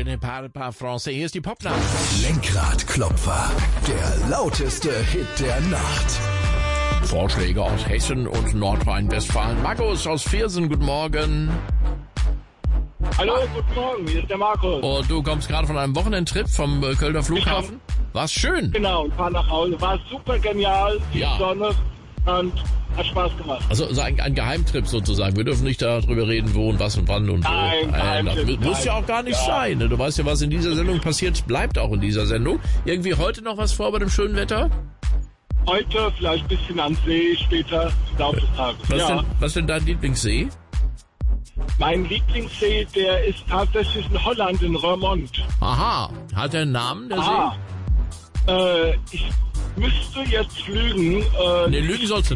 Je ne parle pas français. Hier ist die Popnacht. Lenkradklopfer, der lauteste Hit der Nacht. Vorschläge aus Hessen und Nordrhein-Westfalen. Markus aus Viersen, guten Morgen. Hallo, guten Morgen, hier ist der Markus. Und du kommst gerade von einem Wochenendtrip vom Kölner Flughafen? War's schön? Genau, und fahr nach Hause. War super genial, die Ja. Sonne und hat Spaß gemacht. Also ein Geheimtrip sozusagen. Wir dürfen nicht darüber reden, wo und was und wann und wo. Nein, Geheimtrip, das muss ja auch gar nicht sein. Ne? Du weißt ja, was in dieser Sendung passiert, bleibt auch in dieser Sendung. Irgendwie heute noch was vor bei dem schönen Wetter? Heute vielleicht ein bisschen am See, später im Laufe des Tages. Was denn dein Lieblingssee? Mein Lieblingssee, der ist tatsächlich in Holland, in Roermond. Aha, hat er einen Namen, der Ich müsste jetzt lügen. See? Nee, lügen sollst du